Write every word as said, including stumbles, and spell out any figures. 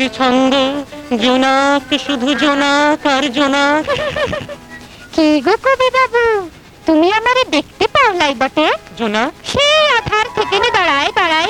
একটি ছন্দ, জোনাক শুধু জোনাক আর জোনাক। কি গো কবি বাবু, তুমি আমারে দেখতে পাওলাই বটে? জোনাক সেই আধার থেকে দাঁড়ায় দাঁড়ায়